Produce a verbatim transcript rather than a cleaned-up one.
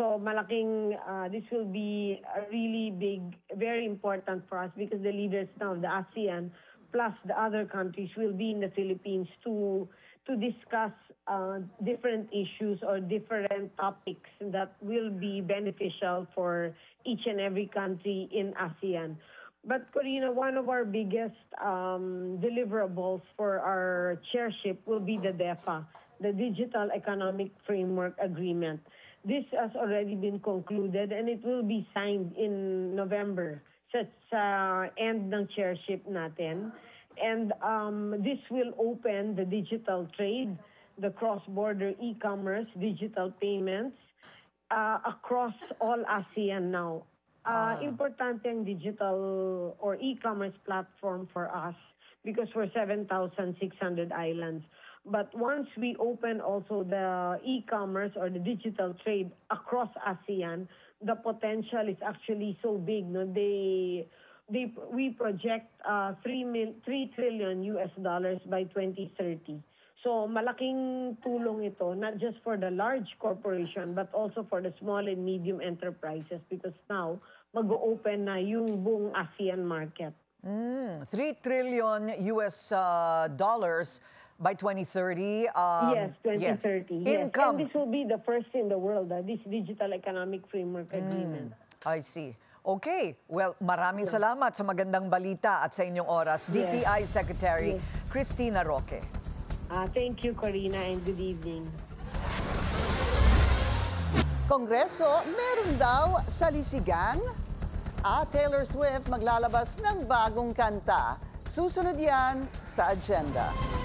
so malaking, uh, this will be a really big, very important for us because the leaders now of the ASEAN plus the other countries will be in the Philippines to to discuss uh, different issues or different topics that will be beneficial for each and every country in ASEAN. But Corina, one of our biggest um, deliverables for our chairship will be the DEFA, the Digital Economic Framework Agreement. This has already been concluded and it will be signed in November sa, sa end ng chairship natin. And um, this will open the digital trade, the cross-border e-commerce, digital payments uh, across all ASEAN now. Uh, Ah. Importante ang digital or e-commerce platform for us because we're seven thousand six hundred islands. But once we open also the e-commerce or the digital trade across ASEAN, the potential is actually so big. No? They, they, we project uh, three trillion U S dollars by twenty thirty. So malaking tulong ito, not just for the large corporation, but also for the small and medium enterprises because now mag-open na yung buong ASEAN market. Mm, three trillion U S uh, dollars by twenty thirty. Um, Yes, twenty thirty. Yes. Income. And this will be the first in the world, uh, this Digital Economic Framework Agreement. I see. Okay. Well, maraming salamat sa magandang balita at sa inyong oras. D T I Secretary Yes. Cristina Roque. Uh, thank you, Corina, and good evening. Kongreso, meron daw salisigang? Ah, Taylor Swift maglalabas ng bagong kanta. Susunod yan sa agenda.